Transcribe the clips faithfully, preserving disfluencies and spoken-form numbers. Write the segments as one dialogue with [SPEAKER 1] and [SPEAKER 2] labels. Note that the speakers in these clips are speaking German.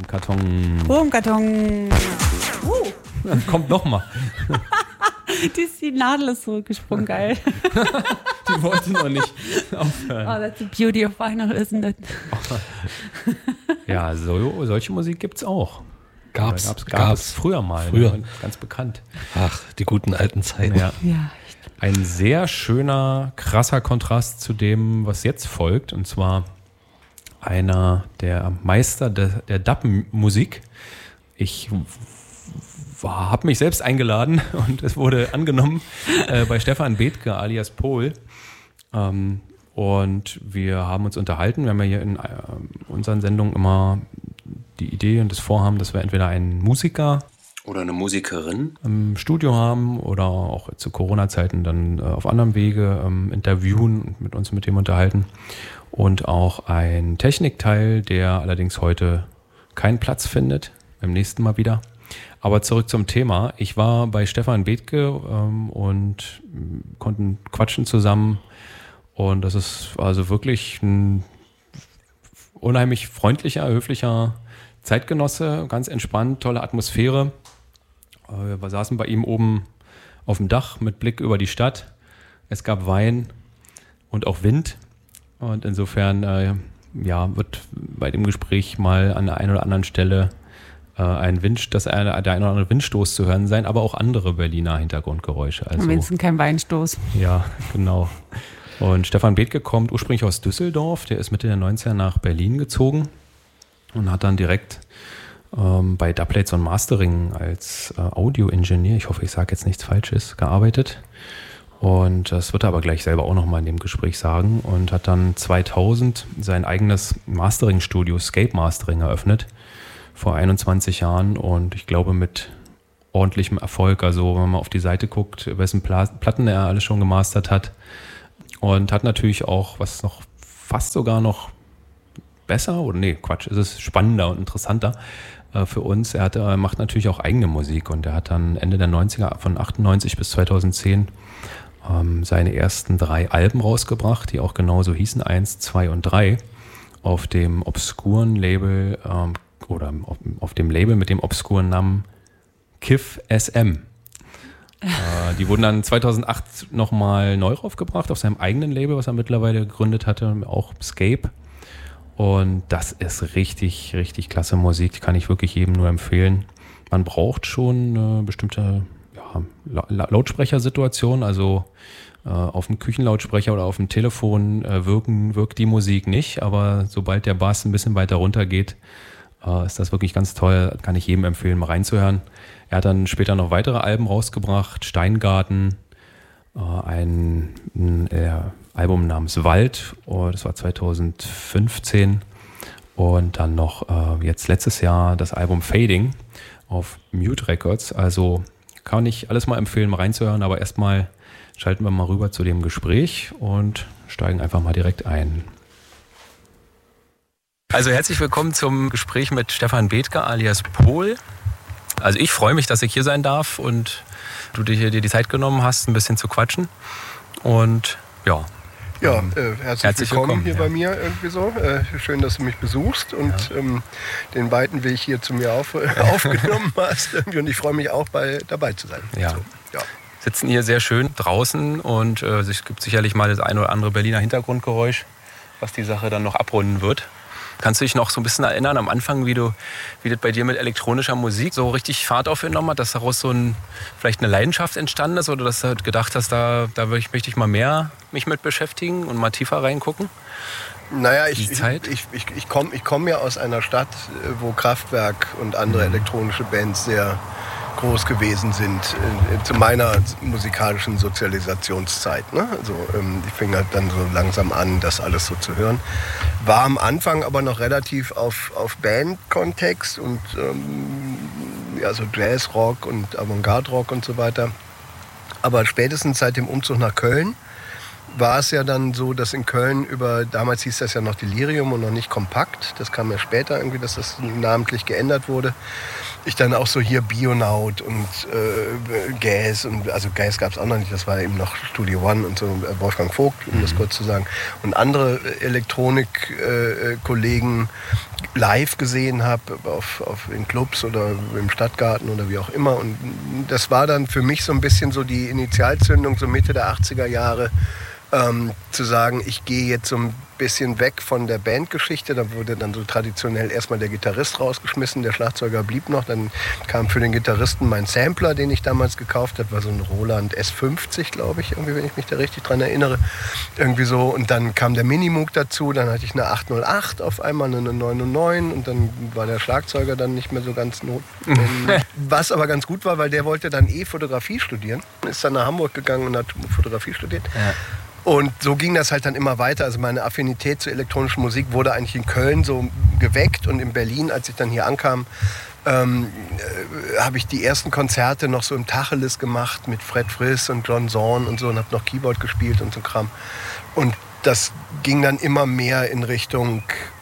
[SPEAKER 1] Karton.
[SPEAKER 2] Wurmkarton. Uh.
[SPEAKER 1] Kommt nochmal.
[SPEAKER 2] Die, die Nadel ist zurückgesprungen, geil.
[SPEAKER 1] Die wollte noch nicht aufhören.
[SPEAKER 2] Oh, that's the beauty of vinyl, isn't it?
[SPEAKER 1] Ja, so, solche Musik gibt's auch.
[SPEAKER 3] Gab's,
[SPEAKER 1] gab's,
[SPEAKER 3] gab's.
[SPEAKER 1] gab's früher mal.
[SPEAKER 3] Früher.
[SPEAKER 1] Ne? Ganz bekannt.
[SPEAKER 3] Ach, die guten alten Zeiten.
[SPEAKER 1] Ja.
[SPEAKER 2] Ja.
[SPEAKER 1] Ein sehr schöner, krasser Kontrast zu dem, was jetzt folgt. Und zwar einer der Meister der, der Dub-Musik. Ich habe mich selbst eingeladen und es wurde angenommen äh, bei Stefan Bethke alias Pol. Ähm, und wir haben uns unterhalten. Wir haben ja hier in äh, unseren Sendungen immer die Idee und das Vorhaben, dass wir entweder einen Musiker
[SPEAKER 4] oder eine Musikerin
[SPEAKER 1] im Studio haben oder auch zu Corona-Zeiten dann äh, auf anderem Wege ähm, interviewen und mit uns mit dem unterhalten. Und auch ein Technikteil, der allerdings heute keinen Platz findet. Beim nächsten Mal wieder. Aber zurück zum Thema. Ich war bei Stefan Bethke ähm, und äh, konnten quatschen zusammen. Und das ist also wirklich ein unheimlich freundlicher, höflicher Zeitgenosse. Ganz entspannt, tolle Atmosphäre. Äh, wir saßen bei ihm oben auf dem Dach mit Blick über die Stadt. Es gab Wein und auch Wind. Und insofern äh, ja, wird bei dem Gespräch mal an der einen oder anderen Stelle ein Wind, dass ein, der ein oder andere Windstoß zu hören sein, aber auch andere Berliner Hintergrundgeräusche. Also,
[SPEAKER 2] Wenigstens kein Weinstoß.
[SPEAKER 1] Ja, genau. Und Stefan Bethke kommt ursprünglich aus Düsseldorf, der ist Mitte der neunziger nach Berlin gezogen und hat dann direkt ähm, bei Dubplates und Mastering als äh, Audioingenieur, ich hoffe, ich sage jetzt nichts Falsches, gearbeitet. Und das wird er aber gleich selber auch nochmal in dem Gespräch sagen und hat dann zweitausend sein eigenes Mastering-Studio, Scape Mastering, eröffnet. Vor einundzwanzig Jahren und ich glaube mit ordentlichem Erfolg. Also wenn man mal auf die Seite guckt, wessen Pla- Platten er alles schon gemastert hat. Und hat natürlich auch, was noch fast sogar noch besser, oder nee, Quatsch, ist es spannender und interessanter äh, für uns. Er hat, äh, macht natürlich auch eigene Musik und er hat dann Ende der neunziger, von achtundneunzig bis zweitausendzehn, ähm, seine ersten drei Alben rausgebracht, die auch genauso hießen, eins, zwei und drei, auf dem obskuren Label ähm, oder auf, auf dem Label mit dem obskuren Namen Kiff S M. äh, die wurden dann zweitausendacht nochmal neu raufgebracht auf seinem eigenen Label, was er mittlerweile gegründet hatte, auch Scape. Und das ist richtig, richtig klasse Musik, die kann ich wirklich jedem nur empfehlen. Man braucht schon eine bestimmte ja, La- Lautsprechersituation, also äh, auf dem Küchenlautsprecher oder auf dem Telefon äh, wirken, wirkt die Musik nicht, aber sobald der Bass ein bisschen weiter runter geht, ist das wirklich ganz toll, kann ich jedem empfehlen, mal reinzuhören. Er hat dann später noch weitere Alben rausgebracht, Steingarten, ein, ein äh, Album namens Wald, oh, das war zweitausendfünfzehn und dann noch äh, jetzt letztes Jahr das Album Fading auf Mute Records, also kann ich alles mal empfehlen, mal reinzuhören, aber erstmal schalten wir mal rüber zu dem Gespräch und steigen einfach mal direkt ein. Also herzlich willkommen zum Gespräch mit Stefan Bethke alias Pol. Also ich freue mich, dass ich hier sein darf und du dir, dir die Zeit genommen hast, ein bisschen zu quatschen. Und ja.
[SPEAKER 5] Ja, äh, herzlich,
[SPEAKER 1] herzlich
[SPEAKER 5] willkommen,
[SPEAKER 1] willkommen
[SPEAKER 5] hier
[SPEAKER 1] ja.
[SPEAKER 5] bei mir irgendwie so. Äh, schön, dass du mich besuchst und ja. ähm, den weiten Weg hier zu mir auf, äh, aufgenommen hast. Irgendwie. Und ich freue mich auch, bei, dabei zu sein.
[SPEAKER 1] Ja.
[SPEAKER 5] So, ja.
[SPEAKER 1] Sitzen hier sehr schön draußen und äh, es gibt sicherlich mal das ein oder andere Berliner Hintergrundgeräusch, was die Sache dann noch abrunden wird. Kannst du dich noch so ein bisschen erinnern am Anfang, wie du, wie das bei dir mit elektronischer Musik so richtig Fahrt aufgenommen hat, dass daraus so ein, vielleicht eine Leidenschaft entstanden ist oder dass du gedacht hast, da, da möchte ich mal mehr mich mit beschäftigen und mal tiefer reingucken?
[SPEAKER 5] Naja, ich, ich, ich, ich, ich komme ich komm ja aus einer Stadt, wo Kraftwerk und andere mhm. elektronische Bands sehr groß gewesen sind äh, zu meiner musikalischen Sozialisationszeit. Ne? Also ähm, ich fing halt dann so langsam an, das alles so zu hören. War am Anfang aber noch relativ auf, auf Band-Kontext und ähm, ja, so Jazzrock und Avantgarde-Rock und so weiter. Aber spätestens seit dem Umzug nach Köln war es ja dann so, dass in Köln über, damals hieß das ja noch Delirium und noch nicht Kompakt, das kam ja später irgendwie, dass das namentlich geändert wurde, ich dann auch so hier Bionaut und äh, Gas, und also Gas gab es auch noch nicht, das war eben noch Studio One und so, Wolfgang Vogt, um das kurz zu sagen, und andere Elektronik-Kollegen äh, live gesehen habe, auf, auf, in Clubs oder im Stadtgarten oder wie auch immer. Und das war dann für mich so ein bisschen so die Initialzündung, so Mitte der achtziger Jahre, ähm, zu sagen, ich gehe jetzt so ein bisschen weg von der Bandgeschichte. Da wurde dann so traditionell erstmal der Gitarrist rausgeschmissen, der Schlagzeuger blieb noch. Dann kam für den Gitarristen mein Sampler, den ich damals gekauft habe, war so ein Roland S fünfzig, glaube ich, irgendwie, wenn ich mich da richtig dran erinnere. Irgendwie so. Und dann kam der Minimoog dazu, dann hatte ich eine acht null acht auf einmal, eine neun null neun, und dann war der Schlagzeuger dann nicht mehr so ganz not. Was aber ganz gut war, weil der wollte dann eh Fotografie studieren. Ist dann nach Hamburg gegangen und hat Fotografie studiert. Ja. Und so ging das halt dann immer weiter. Also meine Affinität zur elektronischen Musik wurde eigentlich in Köln so geweckt. Und in Berlin, als ich dann hier ankam, ähm, äh, habe ich die ersten Konzerte noch so im Tacheles gemacht mit Fred Friss und John Zorn und so, und habe noch Keyboard gespielt und so Kram. Und das ging dann immer mehr in Richtung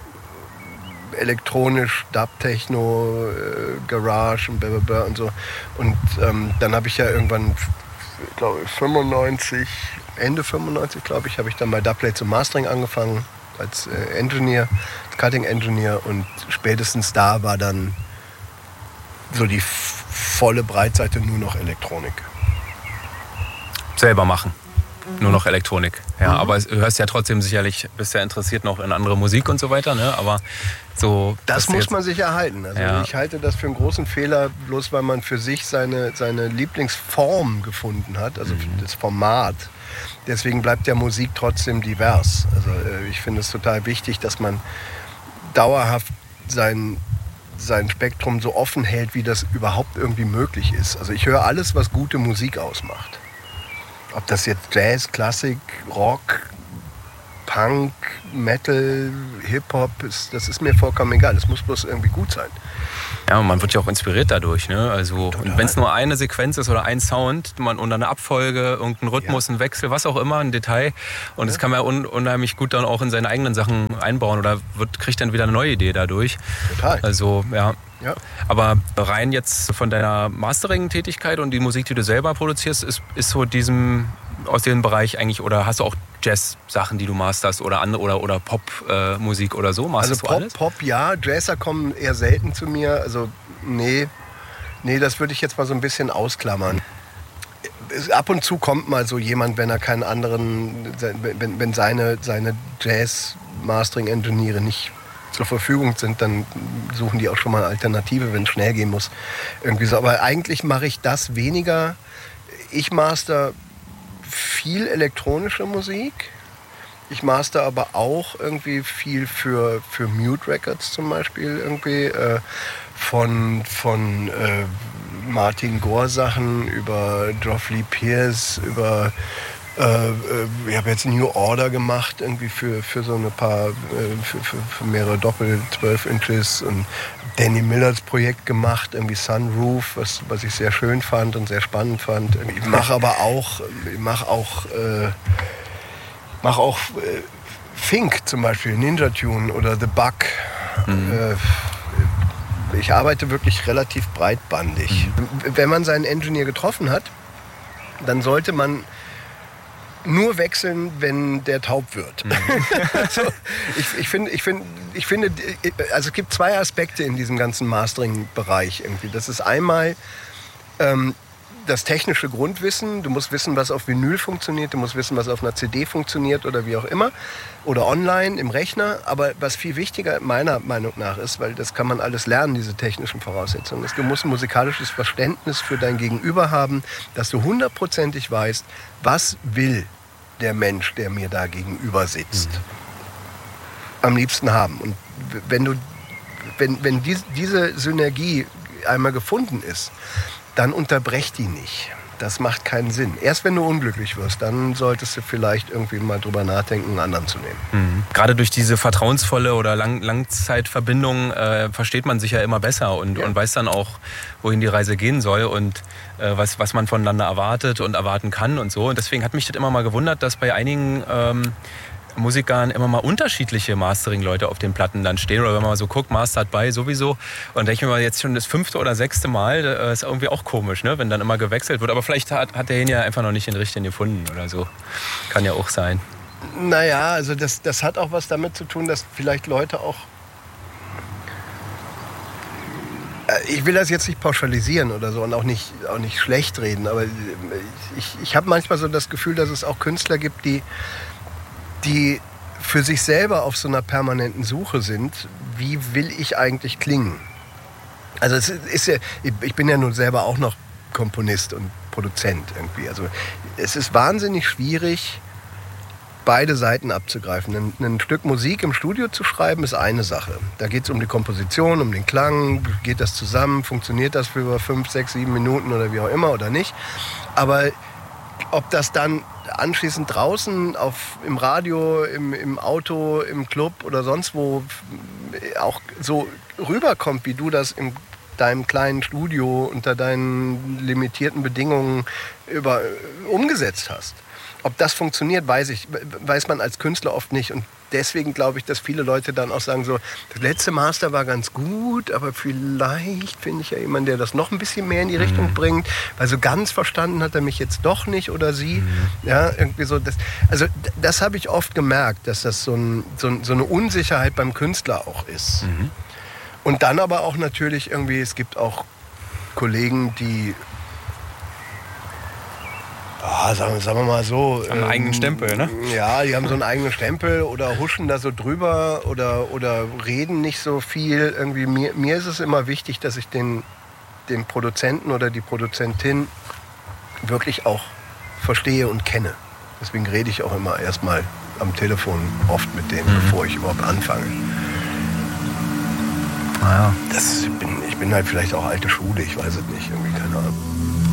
[SPEAKER 5] elektronisch, Dub, Techno, äh, Garage und blablabla und so. Und ähm, dann habe ich ja irgendwann, glaube ich, fünfundneunzig... Ende fünfundneunzig, glaube ich, habe ich dann bei Dubplate zum Mastering angefangen, als äh, Engineer, Cutting Engineer, und spätestens da war dann so die f- volle Breitseite nur noch Elektronik.
[SPEAKER 1] Selber machen. Nur noch Elektronik. Ja, mhm. Aber du hörst ja trotzdem sicherlich, bist ja interessiert noch in andere Musik und so weiter, ne? Aber so.
[SPEAKER 5] Das muss man sich erhalten. Also ja. Ich halte das für einen großen Fehler, bloß weil man für sich seine, seine Lieblingsform gefunden hat, also mhm. das Format. Deswegen bleibt ja Musik trotzdem divers. Also ich finde es total wichtig, dass man dauerhaft sein, sein Spektrum so offen hält, wie das überhaupt irgendwie möglich ist. Also ich höre alles, was gute Musik ausmacht. Ob das jetzt Jazz, Klassik, Rock, Punk, Metal, Hip-Hop ist, das ist mir vollkommen egal. Es muss bloß irgendwie gut sein.
[SPEAKER 1] Ja, und man wird ja auch inspiriert dadurch, ne? Also, wenn es nur eine Sequenz ist oder ein Sound, man unter eine Abfolge, irgendein Rhythmus, ja. ein Wechsel, was auch immer, ein Detail. Und das ja. kann man un- unheimlich gut dann auch in seine eigenen Sachen einbauen oder wird, kriegt dann wieder eine neue Idee dadurch.
[SPEAKER 5] Total.
[SPEAKER 1] Also, ja.
[SPEAKER 5] ja.
[SPEAKER 1] Aber rein jetzt von deiner Mastering-Tätigkeit und die Musik, die du selber produzierst, ist, ist so diesem, aus dem Bereich eigentlich, oder hast du auch Jazz-Sachen, die du masterst oder andere, oder, oder Pop-Musik äh, oder so? Masterst
[SPEAKER 5] also Pop,
[SPEAKER 1] du alles?
[SPEAKER 5] Pop, ja. Jazzer kommen eher selten zu mir. Also nee, nee, das würde ich jetzt mal so ein bisschen ausklammern. Ab und zu kommt mal so jemand, wenn er keinen anderen, wenn, wenn seine, seine Jazz-Mastering-Ingenieure nicht zur Verfügung sind, dann suchen die auch schon mal eine Alternative, wenn es schnell gehen muss. Irgendwie so. Aber eigentlich mache ich das weniger. Ich master viel elektronische Musik. Ich master aber auch irgendwie viel für, für Mute Records zum Beispiel irgendwie. Äh, von von äh, Martin Gore Sachen über Geoff Lee Pierce, über äh, ich habe jetzt New Order gemacht irgendwie für, für so ein paar, äh, für, für, für mehrere Doppel zwölf Inches, und Danny Millers Projekt gemacht, irgendwie Sunroof, was, was ich sehr schön fand und sehr spannend fand. Ich mache aber auch, ich mache auch, äh, mache auch äh, Fink zum Beispiel, Ninja Tune oder The Bug. Mhm. Äh, ich arbeite wirklich relativ breitbandig. Mhm. Wenn man seinen Engineer getroffen hat, dann sollte man nur wechseln, wenn der taub wird. Mhm. Also, ich, ich, find, ich, find, ich finde, also es gibt zwei Aspekte in diesem ganzen Mastering-Bereich irgendwie. Das ist einmal ähm, das technische Grundwissen. Du musst wissen, was auf Vinyl funktioniert. Du musst wissen, was auf einer C D funktioniert oder wie auch immer. Oder online im Rechner. Aber was viel wichtiger meiner Meinung nach ist, weil das kann man alles lernen, diese technischen Voraussetzungen, ist, du musst ein musikalisches Verständnis für dein Gegenüber haben, dass du hundertprozentig weißt, was will der Mensch, der mir da gegenüber sitzt, mhm. am liebsten haben. Und wenn du, wenn, wenn dies, diese Synergie einmal gefunden ist, dann unterbrech die nicht. Das macht keinen Sinn. Erst wenn du unglücklich wirst, dann solltest du vielleicht irgendwie mal drüber nachdenken, einen anderen zu nehmen.
[SPEAKER 1] Mhm. Gerade durch diese vertrauensvolle oder Lang- Langzeitverbindung äh, versteht man sich ja immer besser und, ja. und weiß dann auch, wohin die Reise gehen soll und äh, was, was man voneinander erwartet und erwarten kann und so. Und deswegen hat mich das immer mal gewundert, dass bei einigen ähm, Musikern immer mal unterschiedliche Mastering-Leute auf den Platten dann stehen. Oder wenn man mal so guckt, Mastered by sowieso. Und denke ich mir mal, jetzt schon das fünfte oder sechste Mal, das ist irgendwie auch komisch, ne? Wenn dann immer gewechselt wird. Aber vielleicht hat, hat derjenige ja einfach noch nicht den richtigen gefunden oder so. Kann ja auch sein.
[SPEAKER 5] Naja, also das, das hat auch was damit zu tun, dass vielleicht Leute auch... Ich will das jetzt nicht pauschalisieren oder so und auch nicht, auch nicht schlecht reden, aber ich, ich habe manchmal so das Gefühl, dass es auch Künstler gibt, die... die für sich selber auf so einer permanenten Suche sind, wie will ich eigentlich klingen? Also es ist ja, ich bin ja nun selber auch noch Komponist und Produzent irgendwie. Also es ist wahnsinnig schwierig, beide Seiten abzugreifen. Ein, ein Stück Musik im Studio zu schreiben, ist eine Sache. Da geht es um die Komposition, um den Klang, geht das zusammen, funktioniert das für über fünf, sechs, sieben Minuten oder wie auch immer oder nicht. Aber ob das dann anschließend draußen auf, im Radio, im, im Auto, im Club oder sonst wo auch so rüberkommt, wie du das in deinem kleinen Studio unter deinen limitierten Bedingungen über, umgesetzt hast. Ob das funktioniert, weiß ich, weiß man als Künstler oft nicht. Und deswegen glaube ich, dass viele Leute dann auch sagen so, das letzte Master war ganz gut, aber vielleicht finde ich ja jemanden, der das noch ein bisschen mehr in die Richtung mhm. bringt, weil so ganz verstanden hat er mich jetzt doch nicht oder sie. Mhm. Ja, irgendwie so. Das, also das habe ich oft gemerkt, dass das so, ein, so, ein, so eine Unsicherheit beim Künstler auch ist. Mhm. Und dann aber auch natürlich irgendwie, es gibt auch Kollegen, die Ja, sagen, sagen wir mal so.
[SPEAKER 1] Haben einen ähm, eigenen Stempel, ne?
[SPEAKER 5] Ja, die haben so einen eigenen Stempel oder huschen da so drüber oder, oder reden nicht so viel. Irgendwie mir, mir ist es immer wichtig, dass ich den, den Produzenten oder die Produzentin wirklich auch verstehe und kenne. Deswegen rede ich auch immer erstmal am Telefon oft mit denen, mhm. bevor ich überhaupt anfange.
[SPEAKER 1] Naja.
[SPEAKER 5] Das, ich, bin, ich bin halt vielleicht auch alte Schule, ich weiß es nicht, irgendwie, keine Ahnung.